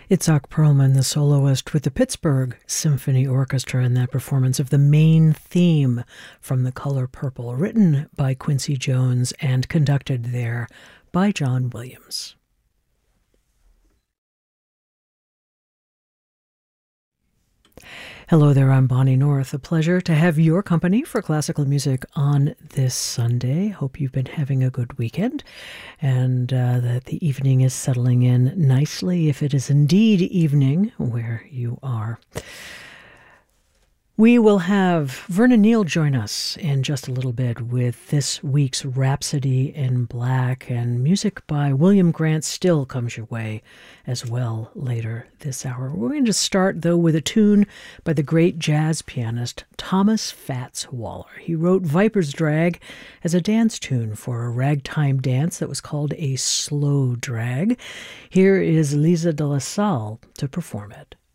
Itzhak Perlman, the soloist with the Pittsburgh Symphony Orchestra, in that performance of the main theme from The Color Purple, written by Quincy Jones and conducted there by John Williams. Hello there, I'm Bonnie North. A pleasure to have your company for classical music on this Sunday. Hope you've been having a good weekend and that the evening is settling in nicely, if it is indeed evening where you are. We will have Vernon Neal join us in just a little bit with this week's Rhapsody in Black, and music by William Grant Still comes your way as well later this hour. We're going to start, though, with a tune by the great jazz pianist Thomas Fats Waller. He wrote Viper's Drag as a dance tune for a ragtime dance that was called a slow drag. Here is Lisa de la Salle to perform it.